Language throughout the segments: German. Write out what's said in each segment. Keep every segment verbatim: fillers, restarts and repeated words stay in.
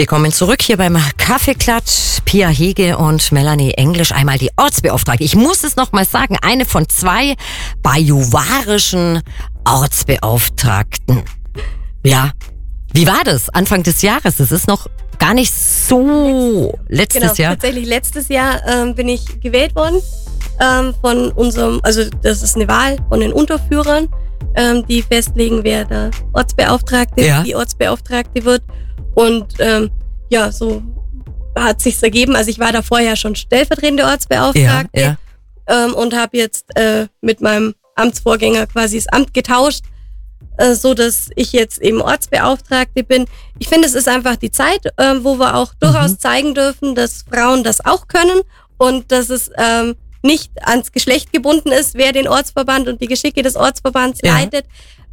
Willkommen zurück hier beim Kaffeeklatsch. Pia Hege und Melanie Englisch, einmal die Ortsbeauftragte. Ich muss es noch mal sagen, eine von zwei bajuwarischen Ortsbeauftragten. Ja, wie war das Anfang des Jahres? Das ist noch gar nicht so letztes genau, Jahr. Tatsächlich letztes Jahr ähm, bin ich gewählt worden ähm, von unserem, also das ist eine Wahl von den Unterführern, ähm, die festlegen, wer der Ortsbeauftragte, Ja. die Ortsbeauftragte wird. Und ähm, ja, so hat sich's ergeben. Also ich war da vorher schon stellvertretende Ortsbeauftragte Ja, ja. ähm, und habe jetzt äh, mit meinem Amtsvorgänger quasi das Amt getauscht, äh, so dass ich jetzt eben Ortsbeauftragte bin. Ich finde, es ist einfach die Zeit, äh, wo wir auch durchaus Mhm. zeigen dürfen, dass Frauen das auch können und dass es ähm, nicht ans Geschlecht gebunden ist, wer den Ortsverband und die Geschicke des Ortsverbands Ja. leitet.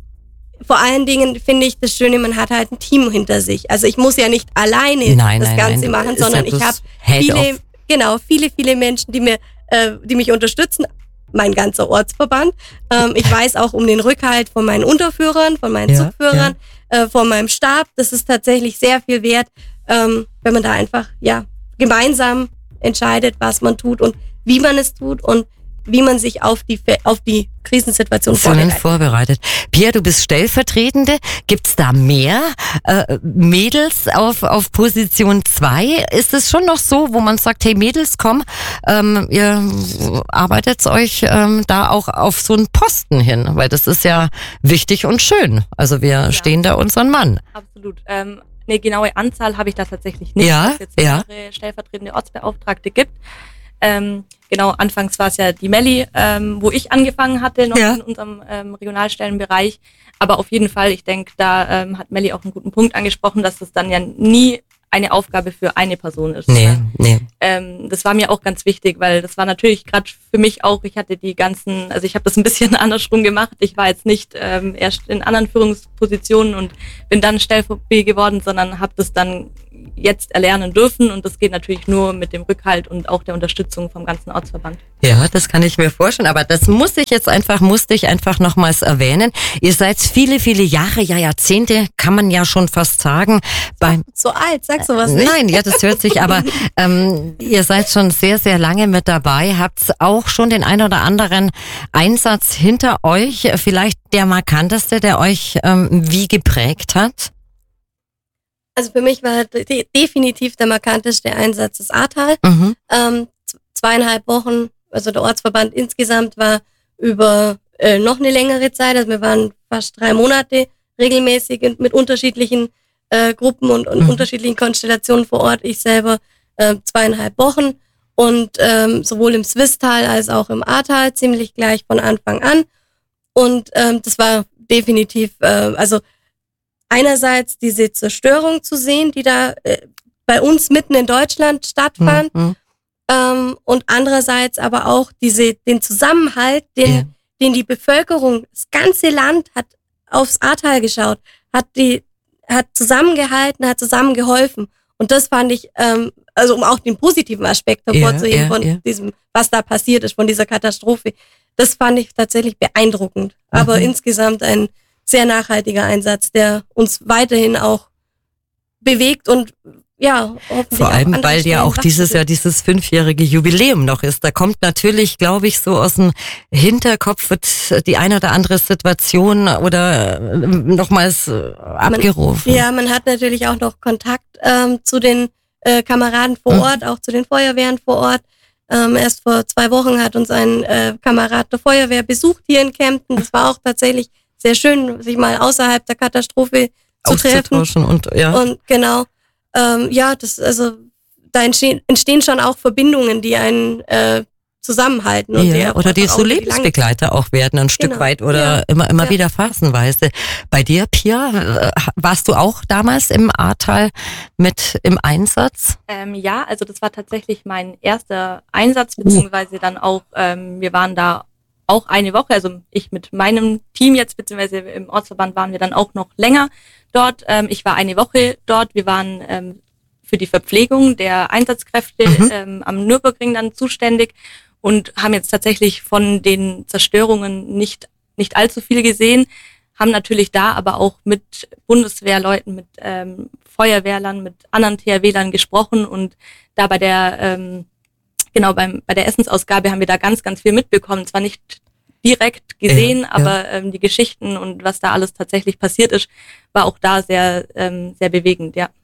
Vor allen Dingen finde ich das Schöne, man hat halt ein Team hinter sich. Also ich muss ja nicht alleine Nein, das nein, Ganze nein, machen, ist ja sondern ich bloß habe Head viele, of. genau, viele, viele Menschen, die mir, äh, die mich unterstützen. Mein ganzer Ortsverband. Ähm, ich weiß auch um den Rückhalt von meinen Unterführern, von meinen Ja, Zugführern, äh, von meinem Stab. Das ist tatsächlich sehr viel wert, ähm, wenn man da einfach ja gemeinsam entscheidet, was man tut und wie man es tut und wie man sich auf die auf die Krisensituation Vorbereitet. vorbereitet. vorbereitet. Pia, du bist Stellvertretende. Gibt's da mehr äh, Mädels auf auf Position zwei? Ist es schon noch so, wo man sagt, hey Mädels, komm, ähm, ihr arbeitet euch ähm, da auch auf so einen Posten hin? Weil das ist ja wichtig und schön. Also wir Ja. stehen da unseren Mann. Absolut. Ähm, eine genaue Anzahl habe ich da tatsächlich nicht, Ja, dass es jetzt ja. mehrere stellvertretende Ortsbeauftragte gibt. Ähm, genau, anfangs war es ja die Melli, ähm, wo ich angefangen hatte, noch Ja. in unserem ähm, Regionalstellenbereich. Aber auf jeden Fall, ich denke, da ähm, hat Melli auch einen guten Punkt angesprochen, dass das dann ja nie eine Aufgabe für eine Person ist. Nee, ne? nee. Ähm, das war mir auch ganz wichtig, weil das war natürlich gerade für mich auch, ich hatte die ganzen, also ich habe das ein bisschen andersrum gemacht. Ich war jetzt nicht ähm, erst in anderen Führungspositionen und bin dann Stellvertreter geworden, sondern habe das dann jetzt erlernen dürfen und das geht natürlich nur mit dem Rückhalt und auch der Unterstützung vom ganzen Ortsverband. Ja, das kann ich mir vorstellen, aber das muss ich jetzt einfach, musste ich einfach nochmals erwähnen. Ihr seid viele, viele Jahre, ja Jahrzehnte, kann man ja schon fast sagen, beim So alt, sag sowas nicht. Nein, ja, das hört sich, aber ähm, ihr seid schon sehr, sehr lange mit dabei, habt auch schon den ein oder anderen Einsatz hinter euch, vielleicht der markanteste, der euch ähm, wie geprägt hat? Also für mich war de- definitiv der markanteste Einsatz das Ahrtal. Mhm. Ähm, z- zweieinhalb Wochen, also der Ortsverband insgesamt war über äh, noch eine längere Zeit, also wir waren fast drei Monate regelmäßig in- mit unterschiedlichen äh, Gruppen und, und Mhm. unterschiedlichen Konstellationen vor Ort. Ich selber äh, zweieinhalb Wochen und ähm, sowohl im Swisttal als auch im Ahrtal ziemlich gleich von Anfang an. Und ähm, das war definitiv, äh, also einerseits diese Zerstörung zu sehen, die da äh, bei uns mitten in Deutschland stattfand, Mhm. ähm, und andererseits aber auch diese, den Zusammenhalt, den, Ja. den die Bevölkerung, das ganze Land hat aufs Ahrtal geschaut, hat die, hat zusammengehalten, hat zusammengeholfen. Und das fand ich, ähm, also um auch den positiven Aspekt hervorzuheben Ja, ja, von ja. diesem, was da passiert ist, von dieser Katastrophe, das fand ich tatsächlich beeindruckend. Aber Mhm. insgesamt ein sehr nachhaltiger Einsatz, der uns weiterhin auch bewegt und ja, hoffentlich Vor auch allem, anderen weil ja Stellen auch dieses Jahr wachsen dieses fünfjährige Jubiläum noch ist. Da kommt natürlich, glaube ich, so aus dem Hinterkopf wird die eine oder andere Situation oder äh, nochmals äh, abgerufen. wird. Ja, man hat natürlich auch noch Kontakt ähm, zu den äh, Kameraden vor Mhm. Ort, auch zu den Feuerwehren vor Ort. Ähm, erst vor zwei Wochen hat uns ein äh, Kamerad der Feuerwehr besucht hier in Kempten. Das war auch tatsächlich sehr schön, sich mal außerhalb der Katastrophe zu treffen. Auszutauschen und ja. Und genau, ähm, ja, das, also da entstehen, entstehen schon auch Verbindungen, die einen äh, zusammenhalten. Und Ja, oder die auch so über die lange- Lebensbegleiter auch werden, ein Stück Genau, weit oder ja, immer immer ja. wieder phasenweise. Bei dir, Pia, äh, warst du auch damals im Ahrtal mit im Einsatz? Ähm, ja, also das war tatsächlich mein erster Einsatz, beziehungsweise dann auch, ähm, wir waren da auch eine Woche, also ich mit meinem Team jetzt, beziehungsweise im Ortsverband waren wir dann auch noch länger dort. Ähm, ich war eine Woche dort, wir waren ähm, für die Verpflegung der Einsatzkräfte Mhm. ähm, am Nürburgring dann zuständig und haben jetzt tatsächlich von den Zerstörungen nicht, nicht allzu viel gesehen, haben natürlich da aber auch mit Bundeswehrleuten, mit ähm, Feuerwehrlern, mit anderen T H W-Lern gesprochen und da bei der ähm, genau beim bei der Essensausgabe haben wir da ganz, ganz viel mitbekommen. Zwar nicht direkt gesehen, ja, aber ja. ähm, die Geschichten und was da alles tatsächlich passiert ist, war auch da sehr, ähm, sehr bewegend, ja.